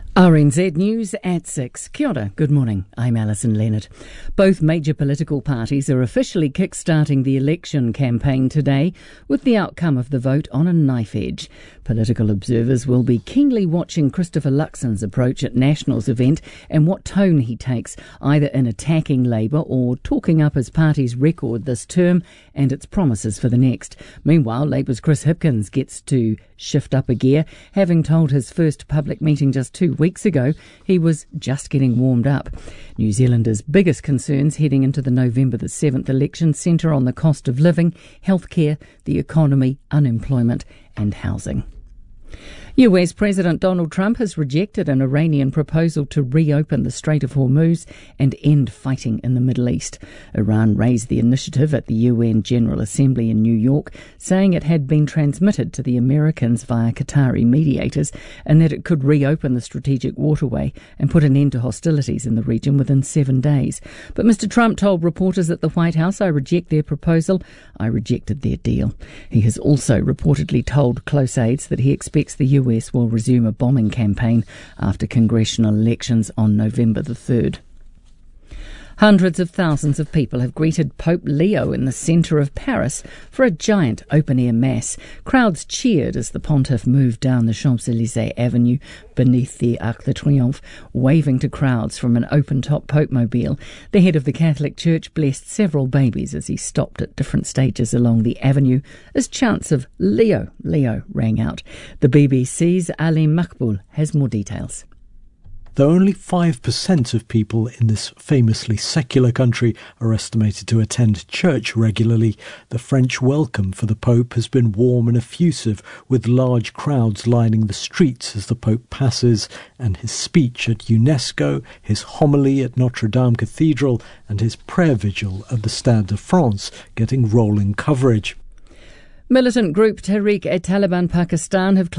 RNZ News at 6. Kia ora, good morning. I'm Alison Leonard. Both major political parties are officially kick-starting the election campaign today with the outcome of the vote on a knife edge. Political observers will be keenly watching Christopher Luxon's approach at National's event and what tone he takes, either in attacking Labour or talking up his party's record this term and its promises for the next. Meanwhile, Labour's Chris Hipkins gets to shift up a gear, having told his first public meeting just 2 weeks ago he was just getting warmed up. New Zealanders' biggest concerns heading into the November the 7th election centre on the cost of living, healthcare, the economy, unemployment and housing. US President Donald Trump has rejected an Iranian proposal to reopen the Strait of Hormuz and end fighting in the Middle East. Iran raised the initiative at the UN General Assembly in New York, saying it had been transmitted to the Americans via Qatari mediators and that it could reopen the strategic waterway and put an end to hostilities in the region within 7 days. But Mr. Trump told reporters at the White House, "I reject their proposal. I rejected their deal." He has also reportedly told close aides that he expects the US will resume a bombing campaign after congressional elections on November the 3rd. Hundreds of thousands of people have greeted Pope Leo in the centre of Paris for a giant open-air mass. Crowds cheered as the pontiff moved down the Champs-Élysées Avenue beneath the Arc de Triomphe, waving to crowds from an open-top Pope-mobile. The head of the Catholic Church blessed several babies as he stopped at different stages along the avenue as chants of "Leo, Leo" rang out. The BBC's Ali Makboul has more details. Though only 5% of people in this famously secular country are estimated to attend church regularly, the French welcome for the Pope has been warm and effusive, with large crowds lining the streets as the Pope passes, and his speech at UNESCO, his homily at Notre Dame Cathedral, and his prayer vigil at the Stade de France getting rolling coverage. Militant group Tehreek-e-Taliban Pakistan have